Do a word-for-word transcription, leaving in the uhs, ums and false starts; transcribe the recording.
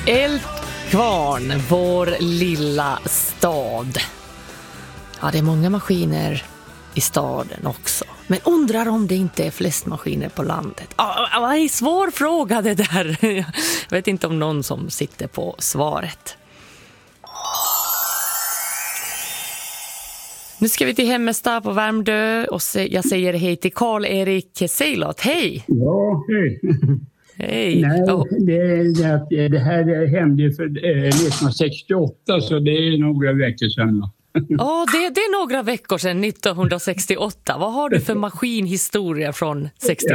Eldkvarn, vår lilla stad. Ja, det är många maskiner i staden också. Men undrar om det inte är flest maskiner på landet. Ja, det är en svår fråga det där. Jag vet inte om någon som sitter på svaret. Nu ska vi till Hemmestad på Värmdö och jag säger hej till Karl-Erik Seilot. Hej! Ja, hej. Hej. Nej, Oh. det, det, det här hände för nittonhundrasextioåtta, så det är några veckor sedan. Ja, det, det är några veckor sedan nittonhundrasextioåtta. Vad har du för maskinhistoria från sextioåtta?